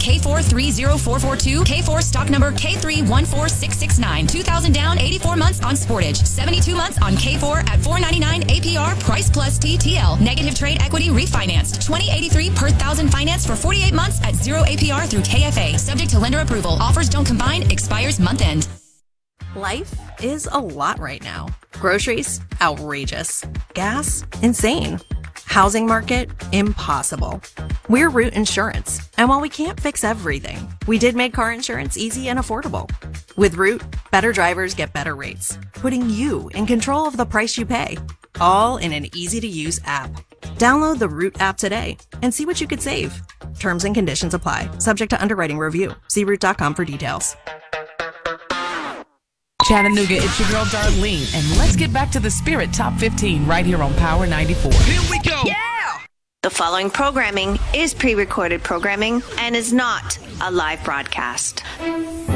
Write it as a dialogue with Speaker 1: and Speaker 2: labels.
Speaker 1: K4304442, K4 stock number K314669. 2000 down, 84 months on Sportage. 72 months on K4 at $499 APR, price plus TTL. Negative trade equity refinanced. 2083 per thousand finance for 48 months at 0 APR through KFA. Subject to lender approval. Offers don't combine. Expires month end.
Speaker 2: Life is a lot right now. Groceries, outrageous. Gas, insane. Housing market, impossible. We're Root Insurance, and while we can't fix everything, we did make car insurance easy and affordable. With Root, better drivers get better rates, putting you in control of the price you pay, all in an easy-to-use app. Download the Root app today and see what you could save. Terms and conditions apply, subject to underwriting review. See Root.com for details.
Speaker 3: Chattanooga, it's your girl Darlene, and let's get back to the Spirit Top 15 right here on Power 94.
Speaker 4: Here we go.
Speaker 5: Yeah! The following programming is pre-recorded programming and is not a live broadcast.